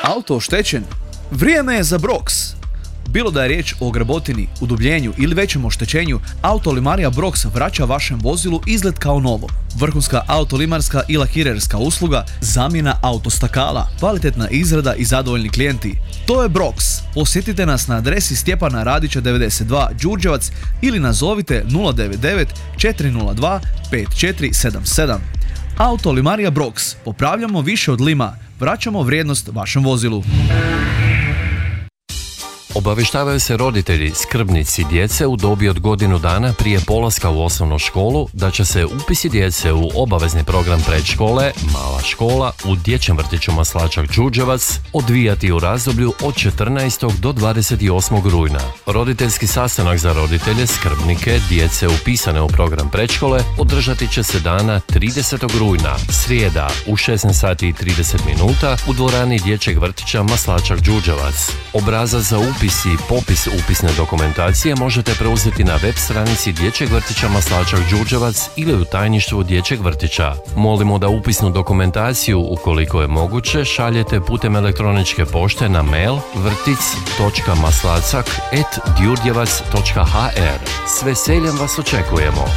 Auto oštećen? Vrijeme je za Brox. Bilo da je riječ o grebotini, udubljenju ili većem oštećenju, Autolimarija Brox vraća vašem vozilu izgled kao novo. Vrhunska autolimarska i lakirerska usluga, zamjena autostakala, kvalitetna izrada i zadovoljni klijenti. To je Brox. Posjetite nas na adresi Stjepana Radića 92 Đurđevac ili nazovite 099 402 5477. Autolimarija Brox. Popravljamo više od lima, vraćamo vrijednost vašem vozilu. Obavještavaju se roditelji, skrbnici djece u dobi od godinu dana prije polaska u osnovnu školu da će se upisi djece u obavezni program predškole Mala škola u dječjem vrtiću Maslačak Đurđevac odvijati u razdoblju od 14. do 28. rujna. Roditeljski sastanak za roditelje, skrbnike, djece upisane u program predškole održati će se dana 30. rujna, srijeda u 16:30 u dvorani dječjeg vrtića Maslačak Đurđevac. Obrazac za upis i popis upisne dokumentacije možete preuzeti na web stranici dječjeg vrtića Maslačak Đurđevac ili u tajništvu dječjeg vrtića. Molimo da upisnu dokumentaciju, ukoliko je moguće, šaljete putem elektroničke pošte na mail vrtic.maslacak@djurdjevac.hr. S veseljem vas očekujemo.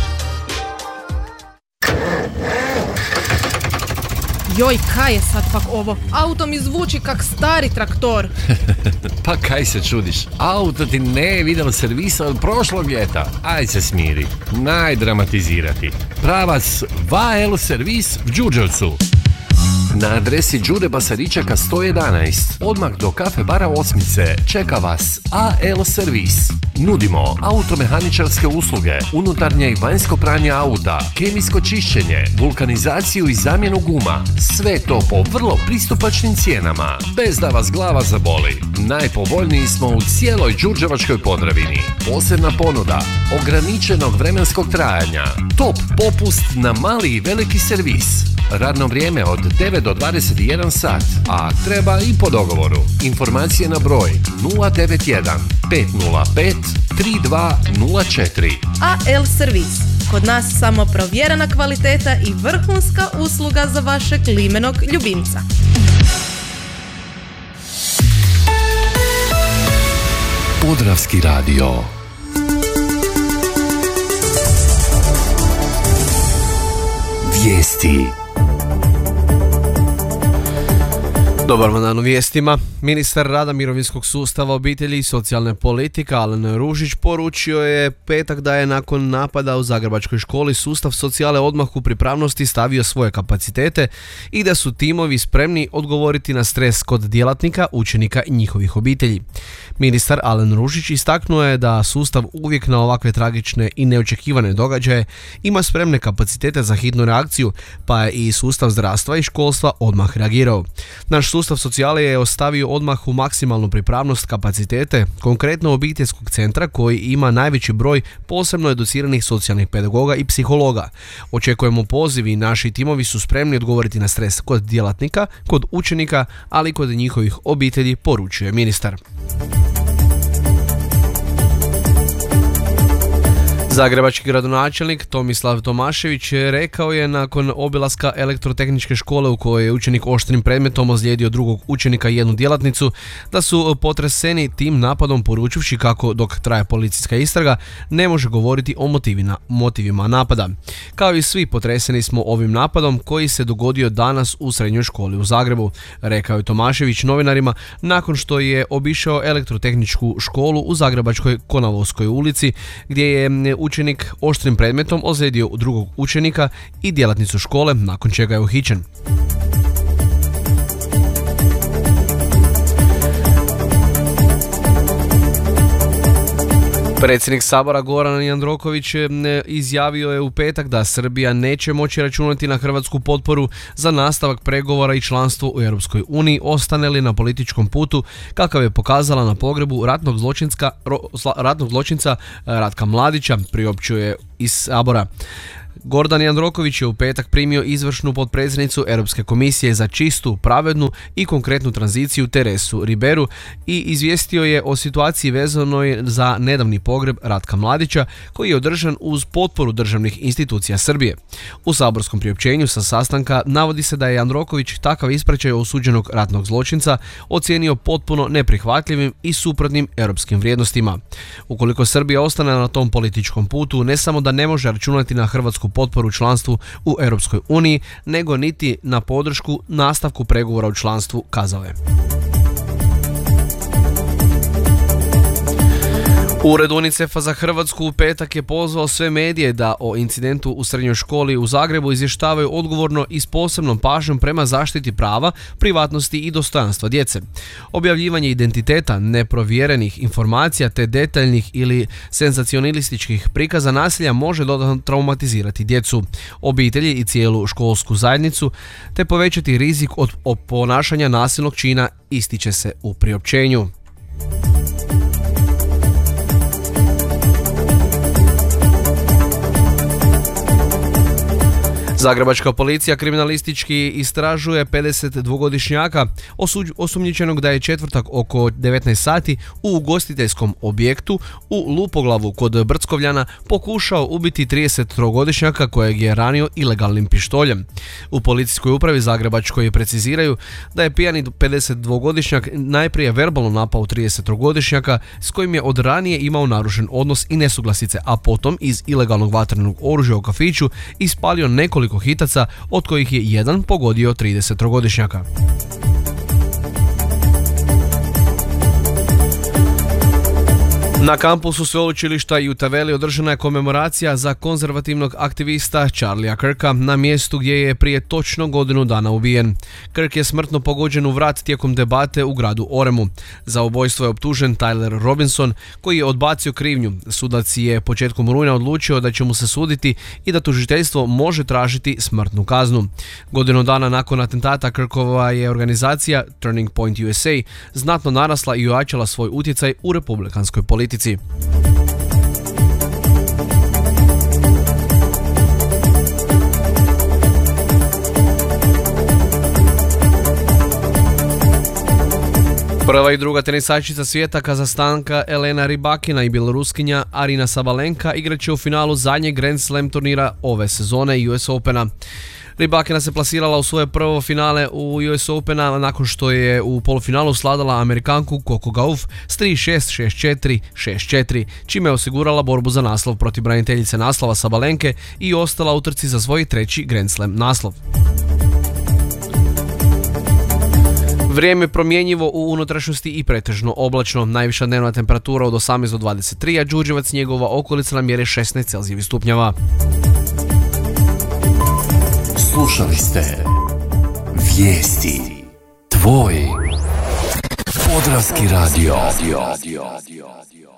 Joj, kaj je sad pak ovo? Auto mi zvuči kak stari traktor. Pa kaj se čudiš? Auto ti ne vidjelo servisa od prošlog ljeta. Aj se smiri. Najdramatizirati. Pravac VAL servis v Đurđevcu. Na adresi Đure Basaričeka 111, odmah do kafe bara Osmice, čeka vas AL servis. Nudimo automehaničarske usluge, unutarnje i vanjsko pranje auta, kemijsko čišćenje, vulkanizaciju i zamjenu guma. Sve to po vrlo pristupačnim cijenama, bez da vas glava zaboli. Najpovoljniji smo u cijeloj Đurđevačkoj Podravini. Posebna ponuda, ograničenog vremenskog trajanja, top popust na mali i veliki servis. Radno vrijeme od 9 do 21 sat, a treba i po dogovoru. Informacije na broj 091 505 3204. AL servis. Kod nas samo provjerena kvaliteta i vrhunska usluga za vašeg limenog ljubimca. Podravski radio. Vijesti. Dobar vam dan u vijestima. Ministar rada, mirovinskog sustava, obitelji i socijalne politike Alen Ružić poručio je petak da je nakon napada u zagrebačkoj školi sustav socijale odmah u pripravnosti stavio svoje kapacitete i da su timovi spremni odgovoriti na stres kod djelatnika, učenika i njihovih obitelji. Ministar Alen Ružić istaknuo je da sustav uvijek na ovakve tragične i neočekivane događaje ima spremne kapacitete za hitnu reakciju, pa je i sustav zdravstva i školstva odmah reagirao. Naš sustav socijale je ostavio odmah u maksimalnu pripravnost kapacitete, konkretno obiteljskog centra koji ima najveći broj posebno educiranih socijalnih pedagoga i psihologa. Očekujemo poziv i naši timovi su spremni odgovoriti na stres kod djelatnika, kod učenika, ali i kod njihovih obitelji, poručuje ministar. Zagrebački gradonačelnik Tomislav Tomašević rekao je nakon obilaska elektrotehničke škole u kojoj je učenik oštrim predmetom ozlijedio drugog učenika i jednu djelatnicu da su potreseni tim napadom, poručivši kako dok traje policijska istraga ne može govoriti o motivima napada. Kao i svi, potreseni smo ovim napadom koji se dogodio danas u srednjoj školi u Zagrebu, rekao je Tomašević novinarima nakon što je obišao elektrotehničku školu u zagrebačkoj Konavovskoj ulici gdje je učenik oštrim predmetom ozlijedio drugog učenika i djelatnicu škole, nakon čega je uhićen. Predsjednik Sabora Goran Jandroković izjavio je u petak da Srbija neće moći računati na hrvatsku potporu za nastavak pregovora i članstvo u Europskoj uniji, ostane li na političkom putu kakav je pokazala na pogrebu ratnog zločinca Ratka Mladića, priopćuje iz Sabora. Gordan Jandroković je u petak primio izvršnu potpredsjednicu Europske komisije za čistu, pravednu i konkretnu tranziciju Teresu Riberu i izvijestio je o situaciji vezanoj za nedavni pogreb Ratka Mladića koji je održan uz potporu državnih institucija Srbije. U saborskom priopćenju sa sastanka navodi se da je Jandroković takav ispraćaj osuđenog ratnog zločinca ocijenio potpuno neprihvatljivim i suprotnim europskim vrijednostima. Ukoliko Srbija ostane na tom političkom putu, ne samo da ne može računati na hrvatsku potporu članstvu u Europskoj uniji, nego niti na podršku nastavku pregovora u članstvu, kazao je. Ured UNICEF-a za Hrvatsku u petak je pozvao sve medije da o incidentu u srednjoj školi u Zagrebu izvještavaju odgovorno i s posebnom pažnjom prema zaštiti prava, privatnosti i dostojanstva djece. Objavljivanje identiteta, neprovjerenih informacija te detaljnih ili senzacionalističkih prikaza nasilja može dodatno traumatizirati djecu, obitelji i cijelu školsku zajednicu te povećati rizik od ponašanja nasilnog čina, ističe se u priopćenju. Zagrebačka policija kriminalistički istražuje 52-godišnjaka osumnjičenog da je četvrtak oko 19 sati u ugostiteljskom objektu u Lupoglavu kod Brckovljana pokušao ubiti 33-godišnjaka kojeg je ranio ilegalnim pištoljem. U policijskoj upravi Zagrebačkoj preciziraju da je pijani 52-godišnjak najprije verbalno napao 33-godišnjaka s kojim je od ranije imao narušen odnos i nesuglasice, a potom iz ilegalnog vatrenog oružja u kafiću ispalio nekoliko hitaca, od kojih je jedan pogodio 30-godišnjaka. Na kampusu sveučilišta Utah Valley održana je komemoracija za konzervativnog aktivista Charliea Kirka na mjestu gdje je prije točno godinu dana ubijen. Kirk je smrtno pogođen u vrat tijekom debate u gradu Oremu. Za ubojstvo je optužen Tyler Robinson koji je odbacio krivnju. Sudac je početkom rujna odlučio da će mu se suditi i da tužiteljstvo može tražiti smrtnu kaznu. Godinu dana nakon atentata Kirkova je organizacija Turning Point USA znatno narasla i ojačala svoj utjecaj u republikanskoj politici. Prva i druga tenisačica svijeta, Kazahstanka Elena Rybakina i bjeloruskinja Arina Sabalenka igrat će u finalu zadnjeg Grand Slam turnira ove sezone US Opena. Rybakina se plasirala u svoje prvo finale u US Opena nakon što je u polufinalu sladala Amerikanku Coco Gauff s 3-6, 6-4, 6-4, čime je osigurala borbu za naslov protiv braniteljice naslova Sabalenke i ostala u trci za svoj treći Grand Slam naslov. Vrijeme je promjenjivo u unutrašnjosti i pretežno oblačno. Najviša dnevna temperatura od 18 do 23, a Đurđevac njegova okolica na mjere 16 Celzijevih stupnjeva. Slušali ste Vijesti, tvoj Podravski radio.